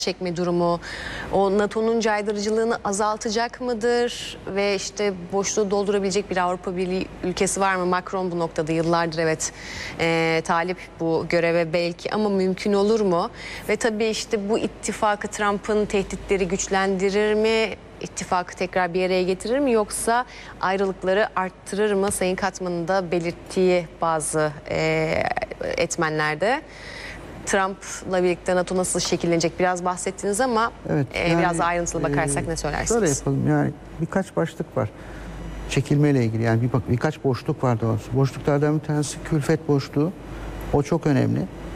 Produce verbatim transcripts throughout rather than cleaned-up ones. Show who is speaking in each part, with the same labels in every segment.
Speaker 1: çekme durumu, o NATO'nun caydırıcılığını azaltacak mıdır ve işte boşluğu doldurabilecek bir Avrupa Birliği ülkesi var mı? Macron bu noktada yıllardır evet e, talip bu göreve belki, ama mümkün olur mu? Ve tabii işte bu ittifakı Trump'ın tehditleri güçlendirir mi? İttifakı tekrar bir araya getirir mi, yoksa ayrılıkları arttırır mı? Sayın Katman'ın da belirttiği bazı e, etmenlerde. Trump'la birlikte NATO nasıl şekillenecek biraz bahsettiniz ama
Speaker 2: evet,
Speaker 1: e,
Speaker 2: yani,
Speaker 1: biraz ayrıntılı bakarsak
Speaker 2: e,
Speaker 1: ne söylersiniz?
Speaker 2: Şöyle yapalım, yani birkaç başlık var çekilmeyle ilgili, yani bir bak birkaç boşluk var doğrusu. Boşluklardan bir tanesi külfet boşluğu. O çok önemli.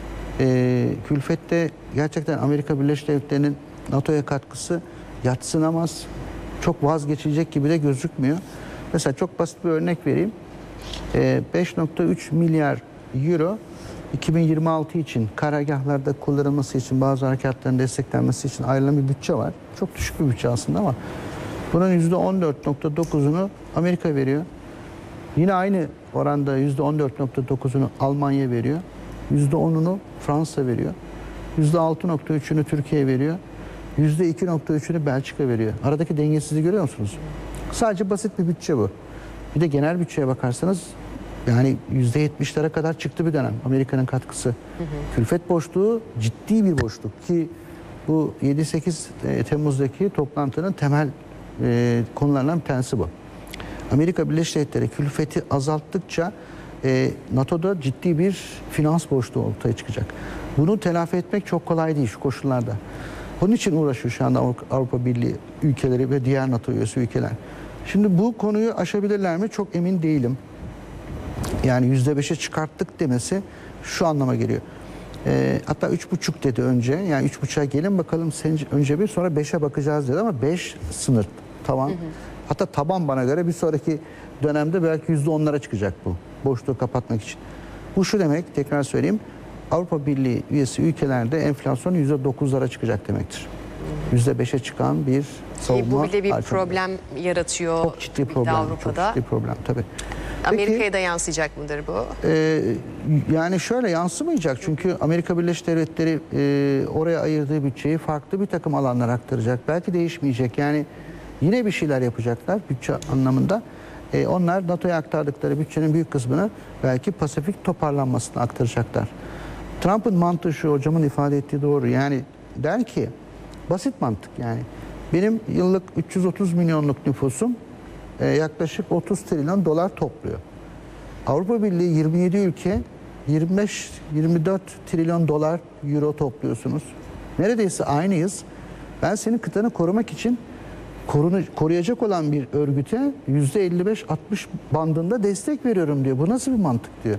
Speaker 2: E, külfette gerçekten Amerika Birleşik Devletleri'nin NATO'ya katkısı yadsınamaz. Çok vazgeçilecek gibi de gözükmüyor. Mesela çok basit bir örnek vereyim. E, beş nokta üç milyar euro iki bin yirmi altı için karargahlarda kullanılması için, bazı harekatların desteklenmesi için ayrılan bir bütçe var. Çok düşük bir bütçe aslında ama bunun yüzde on dört nokta dokuzunu Amerika veriyor. Yine aynı oranda yüzde on dört nokta dokuzunu Almanya veriyor. yüzde onunu Fransa veriyor. yüzde altı nokta üçünü Türkiye veriyor. yüzde iki nokta üçünü Belçika veriyor. Aradaki dengesizliği görüyor musunuz? Sadece basit bir bütçe bu. Bir de genel bütçeye bakarsanız yani yüzde yetmişlere kadar çıktı bir dönem Amerika'nın katkısı. Hı hı. Külfet boşluğu ciddi bir boşluk ki bu yedi sekiz Temmuz'daki toplantının temel e, konularından bir tanesi bu. Amerika Birleşik Devletleri külfeti azalttıkça e, NATO'da ciddi bir finans boşluğu ortaya çıkacak. Bunu telafi etmek çok kolay değil şu koşullarda. Bunun için uğraşıyor şu anda Avrupa Birliği ülkeleri ve diğer NATO üyesi ülkeler. Şimdi bu konuyu aşabilirler mi? Çok emin değilim. Yani yüzde beşe çıkarttık demesi şu anlama geliyor. E, hatta üç buçuk dedi önce. Yani üç buçuğa gelin bakalım önce bir, sonra beşe bakacağız dedi ama beş sınır tavan. Hı hı. Hatta taban bana göre bir sonraki dönemde belki yüzde onlara çıkacak bu. Boşluğu kapatmak için. Bu şu demek, tekrar söyleyeyim. Avrupa Birliği üyesi ülkelerde enflasyon yüzde dokuzlara çıkacak demektir. yüzde beşe çıkan bir savunma.
Speaker 1: Bu bile bir
Speaker 2: harcamaları.
Speaker 1: problem yaratıyor.
Speaker 2: Çok ciddi problem.
Speaker 1: Avrupa'da.
Speaker 2: Çok ciddi problem tabii.
Speaker 1: Amerika'ya da yansıyacak mıdır bu?
Speaker 2: E, yani şöyle yansımayacak. Çünkü Amerika Birleşik Devletleri e, oraya ayırdığı bütçeyi farklı bir takım alanlara aktaracak. Belki değişmeyecek. Yani yine bir şeyler yapacaklar bütçe anlamında. E, onlar NATO'ya aktardıkları bütçenin büyük kısmını belki Pasifik toparlanmasına aktaracaklar. Trump'ın mantığı şu, hocamın ifade ettiği doğru. Yani der ki, basit mantık yani. Benim yıllık üç yüz otuz milyonluk nüfusum e, yaklaşık otuz trilyon dolar topluyor. Avrupa Birliği yirmi yedi ülke yirmi beş yirmi dört trilyon dolar euro topluyorsunuz. Neredeyse aynıyız. Ben senin kıtanı korumak için korunu, koruyacak olan bir örgüte yüzde elli beş altmış bandında destek veriyorum diyor. Bu nasıl bir mantık diyor.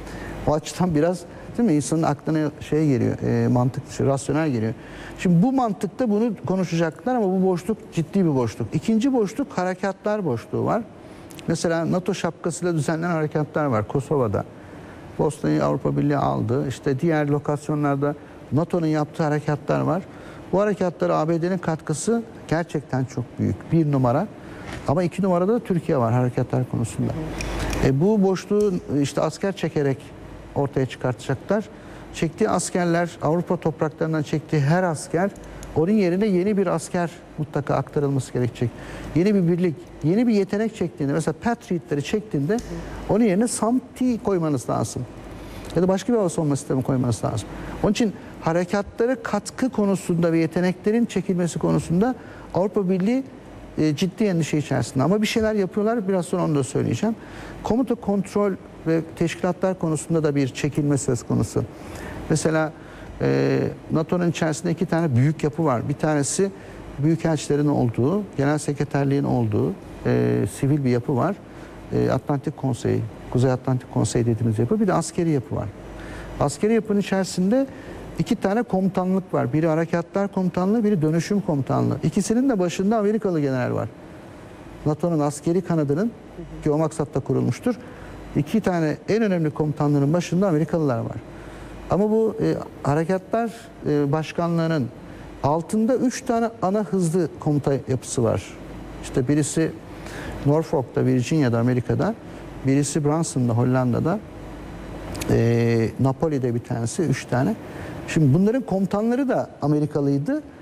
Speaker 2: O açıdan biraz, değil mi, insanın aklına şey geliyor, e, mantık dışı, rasyonel geliyor. Şimdi bu mantıkta bunu konuşacaklar ama bu boşluk ciddi bir boşluk. İkinci boşluk harekatlar boşluğu var. Mesela NATO şapkasıyla düzenlenen harekatlar var Kosova'da. Bosna'yı Avrupa Birliği aldı. İşte diğer lokasyonlarda NATO'nun yaptığı harekatlar var. Bu harekatlara A B D'nin katkısı gerçekten çok büyük. Bir numara. Ama iki numarada da Türkiye var harekatlar konusunda. E, bu boşluğu işte asker çekerek ortaya çıkartacaklar. Çektiği askerler, Avrupa topraklarından çektiği her asker, onun yerine yeni bir asker mutlaka aktarılması gerekecek. Yeni bir birlik, yeni bir yetenek çektiğinde, mesela Patriot'ları çektiğinde onun yerine SAMP-T koymanız lazım. Ya da başka bir hava savunma sistemi koymanız lazım. Onun için harekatlara katkı konusunda ve yeteneklerin çekilmesi konusunda Avrupa Birliği e, ciddi endişe içerisinde. Ama bir şeyler yapıyorlar, biraz sonra onu da söyleyeceğim. Komuta, kontrol ve teşkilatlar konusunda da bir çekilme söz konusu. Mesela e, NATO'nun içerisinde iki tane büyük yapı var. Bir tanesi büyükelçilerin olduğu, genel sekreterliğin olduğu e, sivil bir yapı var. E, Atlantik Konseyi, Kuzey Atlantik Konseyi dediğimiz yapı. Bir de askeri yapı var. Askeri yapının içerisinde iki tane komutanlık var. Biri harekatlar komutanlığı, biri dönüşüm komutanlığı. İkisinin de başında Amerikalı general var. NATO'nun askeri kanadının, ki o maksatla kurulmuştur, İki tane en önemli komutanların başında Amerikalılar var. Ama bu e, harekatlar e, başkanlığının altında üç tane ana hızlı komuta yapısı var. İşte birisi Norfolk'ta, Virginia'da, Amerika'da, birisi Branson'da, Hollanda'da, e, Napoli'de bir tanesi, üç tane. Şimdi bunların komutanları da Amerikalıydı.